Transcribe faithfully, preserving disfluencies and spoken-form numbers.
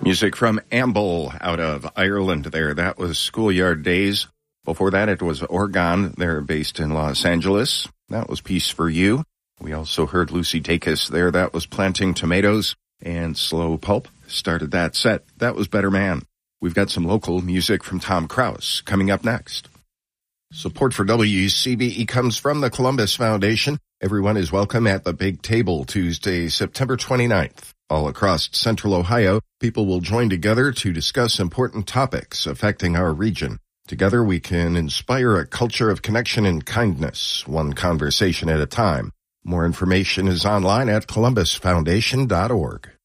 Music from Amble out of Ireland there. That was Schoolyard Days. Before that, it was Organ. They're based in Los Angeles. That was Peace for You. We also heard Lucy Dacus there. That was Planting Tomatoes. And Slow Pulp started that set. That was Better Man. We've got some local music from Tom Kraus coming up next. Support for W C B E comes from the Columbus Foundation. Everyone is welcome at the Big Table Tuesday, September twenty-ninth. All across Central Ohio, people will join together to discuss important topics affecting our region. Together we can inspire a culture of connection and kindness, one conversation at a time. More information is online at columbus foundation dot org.